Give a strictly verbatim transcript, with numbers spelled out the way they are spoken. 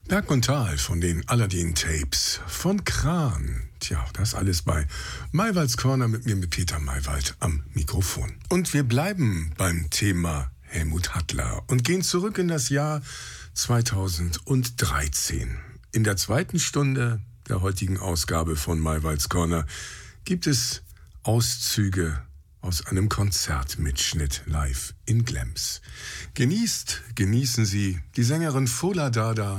Berg und Tal von den Aladdin-Tapes, von Kran. Tja, das alles bei Maywalds Corner mit mir, mit Peter Maywald am Mikrofon. Und wir bleiben beim Thema Helmut Hattler und gehen zurück in das Jahr zweitausenddreizehn. In der zweiten Stunde der heutigen Ausgabe von Maywalds Corner gibt es Auszüge aus einem Konzertmitschnitt live in Glems. Genießt, genießen Sie die Sängerin Fola Dada